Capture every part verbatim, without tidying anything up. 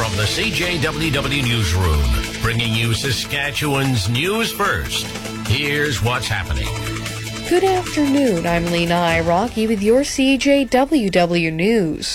From the C J W W Newsroom, bringing you Saskatchewan's news first. Here's what's happening. Good afternoon, I'm Lena Iraqi with your C J W W News.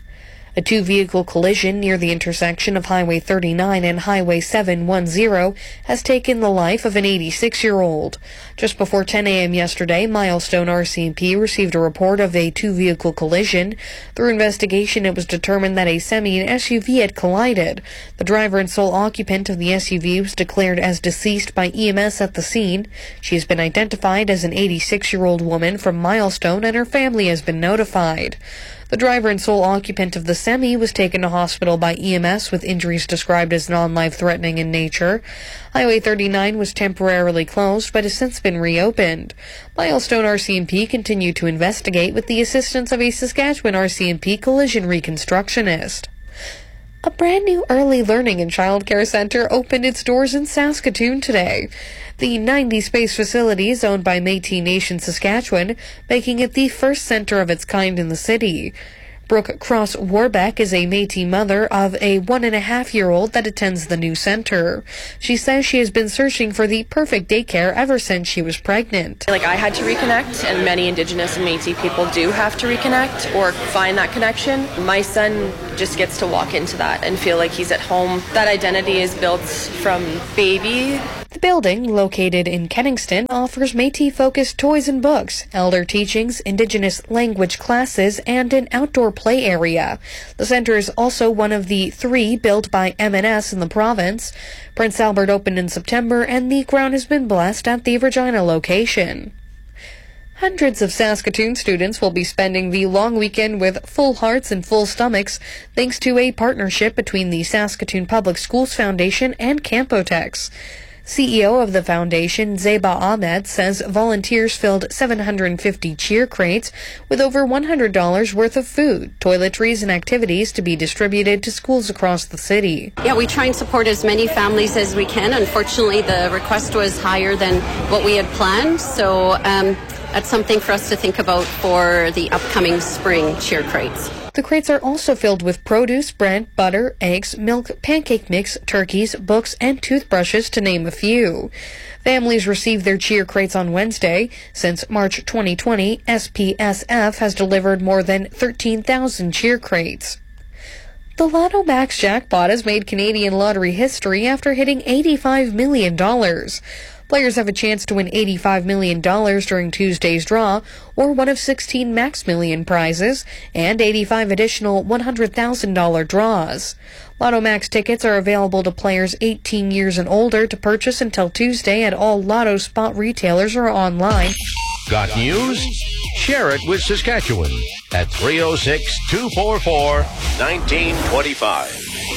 A two-vehicle collision near the intersection of Highway thirty-nine and Highway seven ten has taken the life of an eighty-six-year-old. Just before ten a.m. yesterday, Milestone R C M P received a report of a two-vehicle collision. Through investigation, it was determined that a semi and S U V had collided. The driver and sole occupant of the S U V was declared as deceased by E M S at the scene. She has been identified as an eighty-six-year-old woman from Milestone, and her family has been notified. The driver and sole occupant of the semi was taken to hospital by E M S with injuries described as non-life-threatening in nature. Highway thirty-nine was temporarily closed but has since been reopened. Milestone R C M P continued to investigate with the assistance of a Saskatchewan R C M P collision reconstructionist. A brand new early learning and childcare center opened its doors in Saskatoon today. The ninety space facility is owned by Métis Nation Saskatchewan, making it the first center of its kind in the city. Brooke Cross Warbeck is a Métis mother of a one-and-a-half-year-old that attends the new center. She says she has been searching for the perfect daycare ever since she was pregnant. Like, I had to reconnect, and many Indigenous and Métis people do have to reconnect or find that connection. My son just gets to walk into that and feel like he's at home. That identity is built from baby. The building, located in Kenningston, offers Métis-focused toys and books, elder teachings, Indigenous language classes, and an outdoor play area. The center is also one of the three built by M N S in the province. Prince Albert opened in September, and the ground has been blessed at the Regina location. Hundreds of Saskatoon students will be spending the long weekend with full hearts and full stomachs thanks to a partnership between the Saskatoon Public Schools Foundation and Campotex. C E O of the foundation, Zeba Ahmed, says volunteers filled seven hundred fifty cheer crates with over one hundred dollars worth of food, toiletries, and activities to be distributed to schools across the city. Yeah, we try and support as many families as we can. Unfortunately, the request was higher than what we had planned, so um, that's something for us to think about for the upcoming spring cheer crates. The crates are also filled with produce, bread, butter, eggs, milk, pancake mix, turkeys, books, and toothbrushes, to name a few. Families received their cheer crates on Wednesday. Since March twenty twenty, S P S F has delivered more than thirteen thousand cheer crates. The Lotto Max jackpot has made Canadian lottery history after hitting eighty-five million dollars. Players have a chance to win eighty-five million dollars during Tuesday's draw, or one of sixteen Max Million prizes, and eighty-five additional one hundred thousand dollars draws. Lotto Max tickets are available to players eighteen years and older to purchase until Tuesday at all Lotto spot retailers or online. Got news? Share it with Saskatchewan at three oh six, two four four, one nine two five.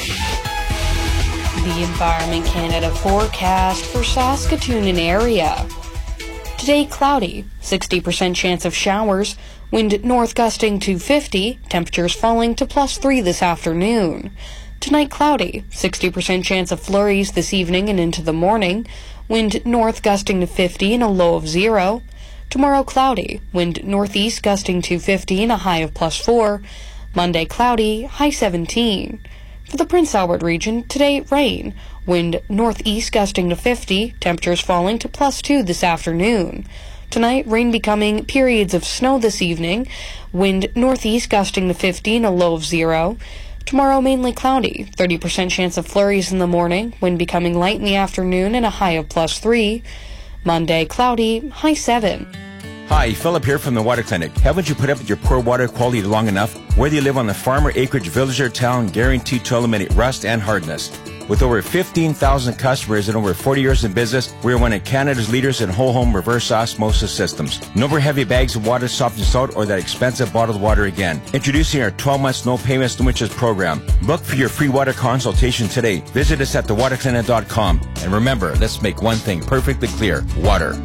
The Environment Canada forecast for Saskatoon and area. Today, cloudy, sixty percent chance of showers, wind north gusting to fifty, temperatures falling to plus three this afternoon. Tonight, cloudy, sixty percent chance of flurries this evening and into the morning, wind north gusting to fifty and a low of zero. Tomorrow, cloudy, wind northeast gusting to fifty and a high of plus four. Monday, cloudy, high seventeen. For the Prince Albert region, today, rain. Wind northeast gusting to fifty, temperatures falling to plus two this afternoon. Tonight, rain becoming periods of snow this evening. Wind northeast gusting to fifty and a low of zero. Tomorrow, mainly cloudy. thirty percent chance of flurries in the morning. Wind becoming light in the afternoon and a high of plus three. Monday, cloudy, high seven. Hi, Philip here from the Water Clinic. Haven't you put up with your poor water quality long enough? Whether you live on the farm or acreage, village or town, guaranteed to eliminate rust and hardness. With over fifteen thousand customers and over forty years in business, we are one of Canada's leaders in whole home reverse osmosis systems. No more heavy bags of water, soft and salt, or that expensive bottled water again. Introducing our twelve months no payments, no interest program. Book for your free water consultation today. Visit us at the water clinic dot com. And remember, let's make one thing perfectly clear: water.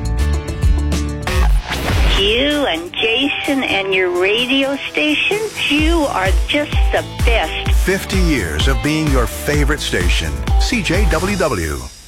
You and Jason and your radio station, you are just the best. fifty years of being your favorite station. C J W W.